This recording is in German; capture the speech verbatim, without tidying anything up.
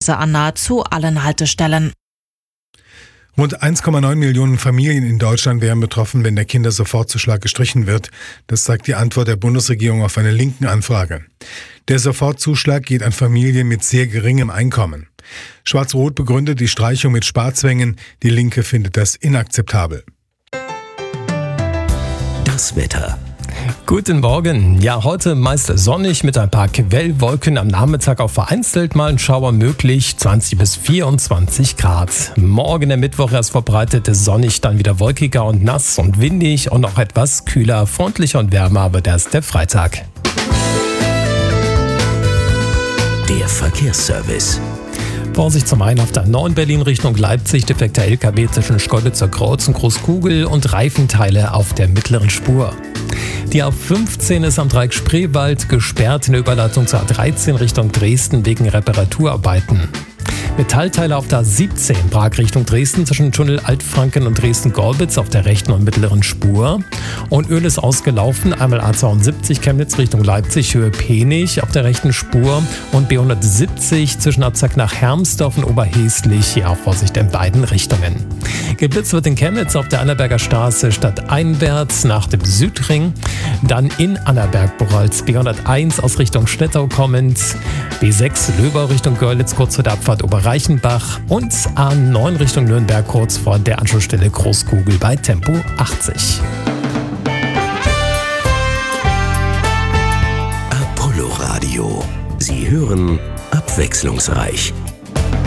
Engpässe an nahezu allen Haltestellen. Rund eins Komma neun Millionen Familien in Deutschland wären betroffen, wenn der Kindersofortzuschlag gestrichen wird. Das sagt die Antwort der Bundesregierung auf eine linken Anfrage. Der Sofortzuschlag geht an Familien mit sehr geringem Einkommen. Schwarz-Rot begründet die Streichung mit Sparzwängen. Die Linke findet das inakzeptabel. Das Wetter. Guten Morgen. Ja, heute meist sonnig mit ein paar Quellwolken. Am Nachmittag auch vereinzelt mal ein Schauer möglich. zwanzig bis vierundzwanzig Grad. Morgen der Mittwoch erst verbreitet sonnig, dann wieder wolkiger und nass und windig und auch etwas kühler, freundlicher und wärmer wird erst der Freitag. Der Verkehrsservice. Vorsicht zum einen auf der neun Berlin Richtung Leipzig, defekter L K W zwischen Schkeuditzer Kreuz und Großkugel und Reifenteile auf der mittleren Spur. Die A fünfzehn ist am Dreieck Spreewald gesperrt in der Überleitung zur A dreizehn Richtung Dresden wegen Reparaturarbeiten. Metallteile auf der A siebzehn Prag Richtung Dresden zwischen Tunnel Altfranken und Dresden-Gorbitz auf der rechten und mittleren Spur. Und Öl ist ausgelaufen, einmal A zweiundsiebzig Chemnitz Richtung Leipzig, Höhe Penich auf der rechten Spur und B hundertsiebzig zwischen Abzack nach Hermsdorf und Oberheslich, hier auch Vorsicht in beiden Richtungen. Geblitzt wird in Chemnitz auf der Annaberger Straße stadteinwärts nach dem Südring, dann in Annaberg-Borolz B hunderteins aus Richtung Schlettau kommend, B sechs Löbau Richtung Görlitz kurz vor der Abfahrt Oberreichenbach und A neun Richtung Nürnberg kurz vor der Anschlussstelle Großkugel bei Tempo achtzig. Apollo Radio. Sie hören abwechslungsreich.